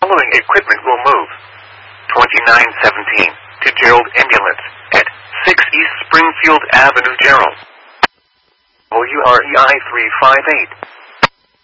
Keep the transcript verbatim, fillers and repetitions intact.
following equipment will move. twenty-nine seventeen to Gerald Ambulance at six East Springfield Avenue, Gerald. W R E I three five eight.